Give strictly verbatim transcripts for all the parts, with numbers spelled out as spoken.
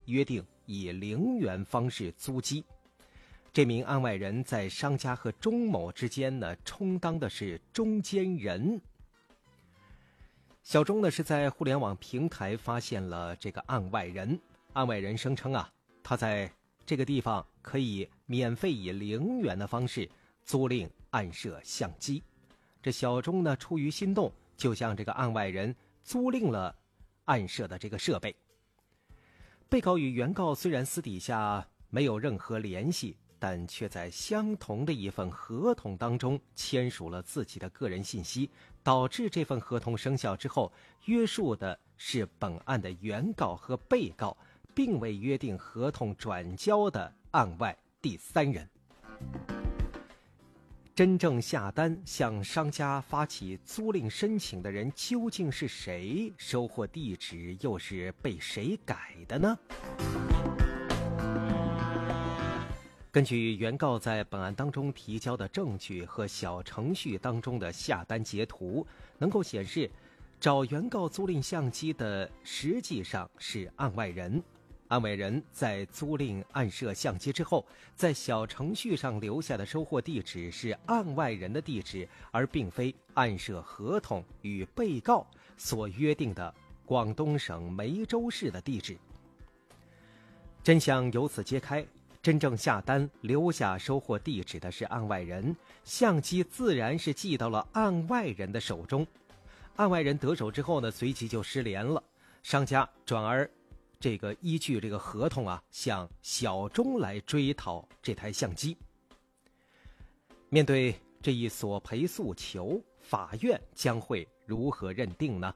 约定以零元方式租机。这名案外人在商家和钟某之间呢，充当的是中间人。小钟呢是在互联网平台发现了这个案外人，案外人声称啊，他在这个地方可以免费以零元的方式租赁暗摄相机。这小钟呢出于心动，就向这个案外人租赁了暗摄的这个设备。被告与原告虽然私底下没有任何联系，但却在相同的一份合同当中签署了自己的个人信息，导致这份合同生效之后，约束的是本案的原告和被告，并未约定合同转交的案外第三人。真正下单向商家发起租赁申请的人究竟是谁？收货地址又是被谁改的呢？根据原告在本案当中提交的证据和小程序当中的下单截图，能够显示找原告租赁相机的实际上是案外人。案外人在租赁暗摄相机之后，在小程序上留下的收货地址是案外人的地址，而并非暗摄合同与被告所约定的广东省梅州市的地址。真相由此揭开，真正下单留下收货地址的是案外人，相机自然是寄到了案外人的手中。案外人得手之后呢，随即就失联了，商家转而这个依据这个合同啊，向小钟来追讨这台相机。面对这一索赔诉求，法院将会如何认定呢？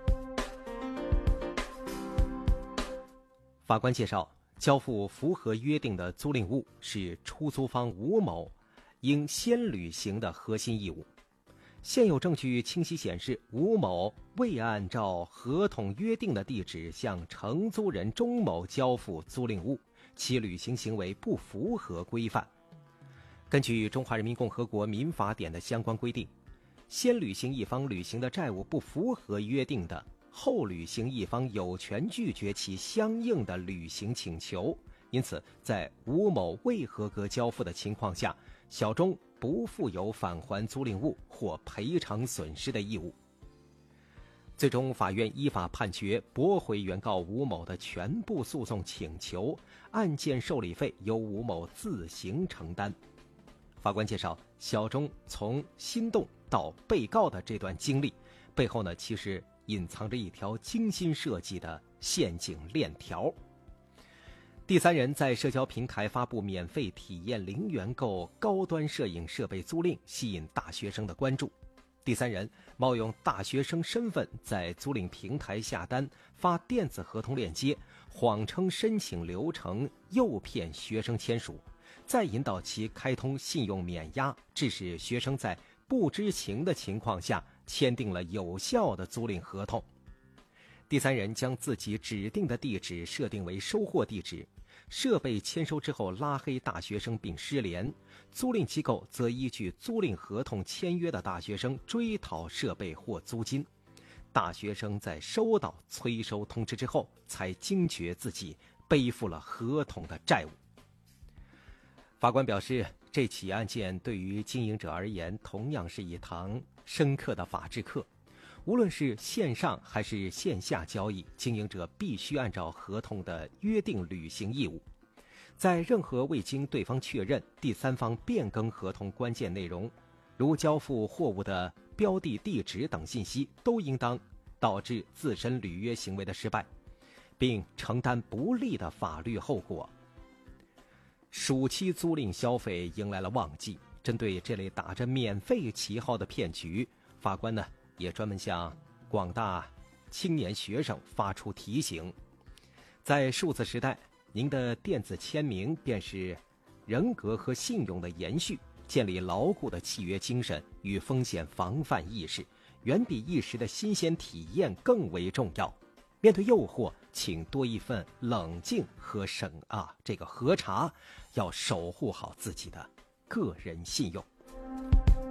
法官介绍，交付符合约定的租赁物是出租方吴某应先履行的核心义务。现有证据清晰显示，吴某未按照合同约定的地址向承租人钟某交付租赁物，其履行行为不符合规范。根据《中华人民共和国民法典》的相关规定，先履行一方履行的债务不符合约定的，后履行一方有权拒绝其相应的履行请求。因此，在吴某未合格交付的情况下，小钟不负有返还租赁物或赔偿损失的义务。最终，法院依法判决驳回原告吴某的全部诉讼请求，案件受理费由吴某自行承担。法官介绍，小钟从心动到被告的这段经历背后呢，其实隐藏着一条精心设计的陷阱链条。第三人在社交平台发布免费体验零元购高端摄影设备租赁，吸引大学生的关注。第三人冒用大学生身份在租赁平台下单，发电子合同链接，谎称申请流程，诱骗学生签署，再引导其开通信用免押，致使学生在不知情的情况下签订了有效的租赁合同。第三人将自己指定的地址设定为收货地址，设备签收之后拉黑大学生并失联，租赁机构则依据租赁合同签约的大学生追讨设备或租金。大学生在收到催收通知之后，才惊觉自己背负了合同的债务。法官表示，这起案件对于经营者而言，同样是一堂深刻的法治课。无论是线上还是线下交易，经营者必须按照合同的约定履行义务。在任何未经对方确认、第三方变更合同关键内容，如交付货物的标的地址等信息，都应当导致自身履约行为的失败，并承担不利的法律后果。暑期租赁消费迎来了旺季，针对这类打着免费旗号的骗局，法官呢也专门向广大青年学生发出提醒。在数字时代，您的电子签名便是人格和信用的延续，建立牢固的契约精神与风险防范意识，远比一时的新鲜体验更为重要。面对诱惑，请多一份冷静和审啊这个核查，要守护好自己的个人信用。